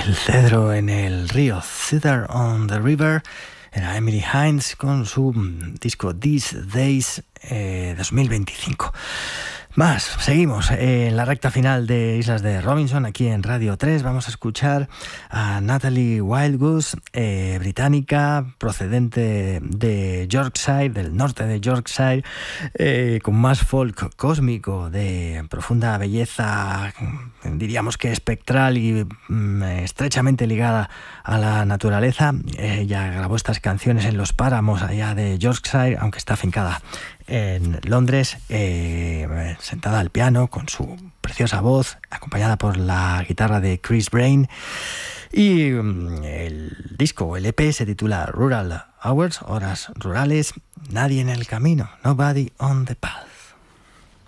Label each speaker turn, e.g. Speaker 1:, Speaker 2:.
Speaker 1: El cedro en el río, Cedar on the River, era Emily Hines con su disco These Days 2025. Más, seguimos en la recta final de Islas de Robinson, aquí en Radio 3. Vamos a escuchar a Natalie Wildgoose, británica, procedente de Yorkshire, del norte de Yorkshire, con más folk cósmico, de profunda belleza, diríamos que espectral y estrechamente ligada a la naturaleza. Ella grabó estas canciones en los páramos allá de Yorkshire, aunque está afincada en Londres, sentada al piano con su preciosa voz, acompañada por la guitarra de Chris Brain. Y el disco, el EP, se titula Rural Hours, Horas Rurales. Nadie en el camino, Nobody on the Path.